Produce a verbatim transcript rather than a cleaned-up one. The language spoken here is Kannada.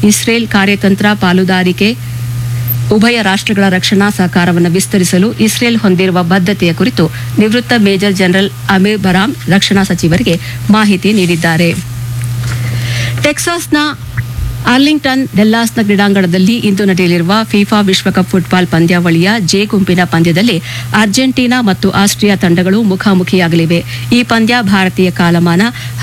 ಇಸ್ರೇಲ್ ಕಾರ್ಯತಂತ್ರ ಪಾಲುದಾರಿಕೆ ಉಭಯ ರಾಷ್ಟ್ರಗಳ ರಕ್ಷಣಾ ಸಹಕಾರವನ್ನು ವಿಸ್ತರಿಸಲು ಇಸ್ರೇಲ್ ಹೊಂದಿರುವ ಬದ್ಧತೆಯ ಕುರಿತು ನಿವೃತ್ತ ಮೇಜರ್ ಜನರಲ್ ಅಮೀರ್ ಬರಾಮ್ ರಕ್ಷಣಾ ಸಚಿವರಿಗೆ ಮಾಹಿತಿ ನೀಡಿದ್ದಾರೆ. ಟೆಕ್ಸಾಸ್ನ ಆರ್ಲಿಂಗ್ಟನ್ ಡೆಲ್ಲಾಸ್ನ ಕ್ರೀಡಾಂಗಣದಲ್ಲಿ ಇಂದು ನಡೆಯಲಿರುವ ಫಿಫಾ ವಿಶ್ವಕಪ್ ಫುಟ್ಬಾಲ್ ಪಂದ್ಯಾವಳಿಯ ಜೆ ಗುಂಪಿನ ಪಂದ್ಯದಲ್ಲಿ ಅರ್ಜೆಂಟೀನಾ ಮತ್ತು ಆಸ್ಟ್ರಿಯಾ ತಂಡಗಳು ಮುಖಾಮುಖಿಯಾಗಲಿವೆ. ಈ ಪಂದ್ಯ ಭಾರತೀಯ ಕಾಲಮಾನ